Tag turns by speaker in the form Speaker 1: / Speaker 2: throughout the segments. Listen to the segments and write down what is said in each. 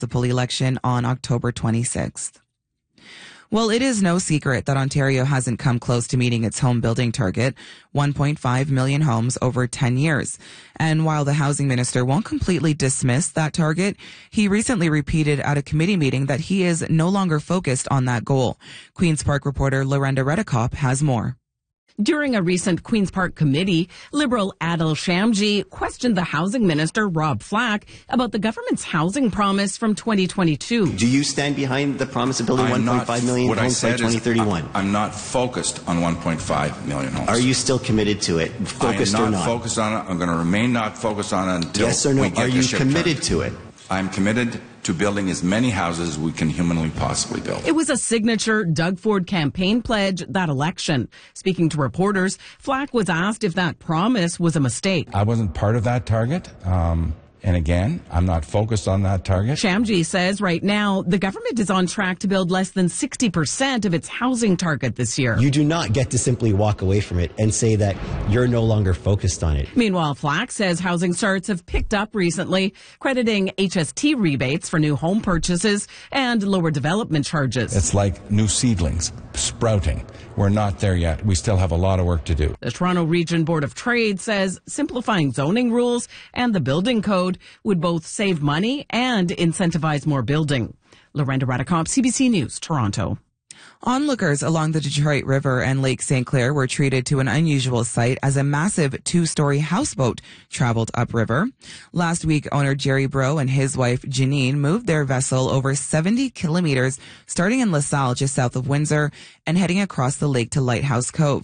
Speaker 1: municipal election on October 26th. Well, it is no secret that Ontario hasn't come close to meeting its home building target, 1.5 million homes over 10 years. And while the housing minister won't completely dismiss that target, he recently repeated at a committee meeting that he is no longer focused on that goal. Queen's Park reporter Lorenda Redekop has more.
Speaker 2: During a recent Queen's Park committee, Liberal Adil Shamji questioned the housing minister, Rob Flack, about the government's housing promise from 2022.
Speaker 3: Do you stand behind the promise of building 1.5 million homes by 2031?
Speaker 4: I'm not focused on 1.5 million homes.
Speaker 3: Are you still committed to it, focused or not?
Speaker 4: I am not focused on it. I'm going to remain not focused on it until
Speaker 3: yes or no?
Speaker 4: we get
Speaker 3: Are you committed
Speaker 4: turned.
Speaker 3: to it?
Speaker 4: I'm committed to building as many houses as we can humanly possibly build.
Speaker 2: It was a signature Doug Ford campaign pledge that election. Speaking to reporters, Flack was asked if that promise was a mistake.
Speaker 5: I wasn't part of that target. And again, I'm not focused on that target.
Speaker 2: Shamji says right now the government is on track to build less than 60% of its housing target this year.
Speaker 3: You do not get to simply walk away from it and say that you're no longer focused on it.
Speaker 2: Meanwhile, Flack says housing starts have picked up recently, crediting HST rebates for new home purchases and lower development charges.
Speaker 5: It's like new seedlings sprouting. We're not there yet. We still have a lot of work to do.
Speaker 2: The Toronto Region Board of Trade says simplifying zoning rules and the building code would both save money and incentivize more building. Lorenda Redekop, CBC News, Toronto.
Speaker 1: Onlookers along the Detroit River and Lake St. Clair were treated to an unusual sight as a massive 2-story houseboat traveled upriver. Last week, owner Jerry Bro and his wife Janine moved their vessel over 70 kilometers, starting in LaSalle just south of Windsor and heading across the lake to Lighthouse Cove.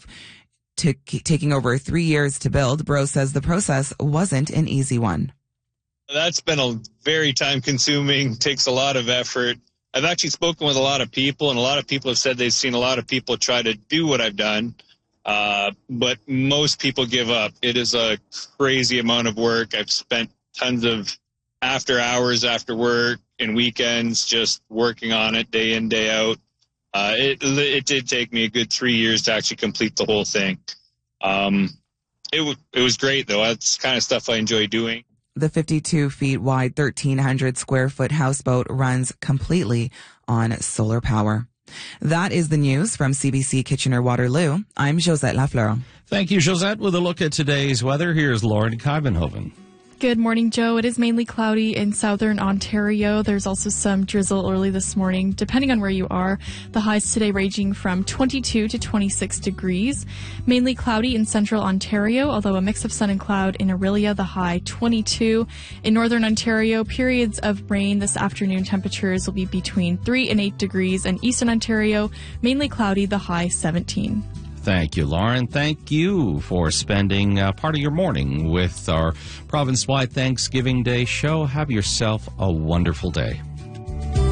Speaker 1: Taking over 3 years to build, Bro says the process wasn't an easy one.
Speaker 6: That's been a very time-consuming, takes a lot of effort. I've actually spoken with a lot of people, and a lot of people have said they've seen a lot of people try to do what I've done, but most people give up. It is a crazy amount of work. I've spent tons of after hours, after work, and weekends just working on it day in, day out. It did take me a good 3 years to actually complete the whole thing. It was great, though. That's the kind of stuff I enjoy doing.
Speaker 1: The 52 feet wide, 1,300 square foot houseboat runs completely on solar power. That is the news from CBC Kitchener-Waterloo. I'm Josette Lafleur.
Speaker 7: Thank you, Josette. With a look at today's weather, here's Lauren Kuyvenhoven.
Speaker 8: Good morning, Joe. It is mainly cloudy in southern Ontario. There's also some drizzle early this morning, depending on where you are. The highs today ranging from 22 to 26 degrees. Mainly cloudy in central Ontario, although a mix of sun and cloud in Orillia, the high 22. In northern Ontario, periods of rain this afternoon. Temperatures will be between 3 and 8 degrees. And eastern Ontario, mainly cloudy, the high 17.
Speaker 7: Thank you, Lauren. Thank you for spending part of your morning with our province-wide Thanksgiving Day show. Have yourself a wonderful day.